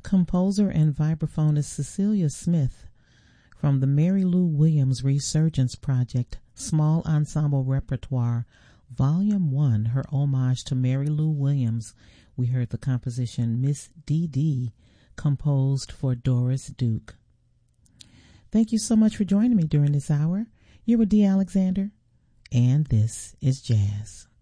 Composer and vibraphonist Cecilia Smith from the Mary Lou Williams Resurgence Project Small Ensemble Repertoire Volume 1, her homage to Mary Lou Williams. We heard the composition Miss Dee Dee, composed for Doris Duke. Thank you so much for joining me during this hour. You're with Dee Alexander, and this is Jazz.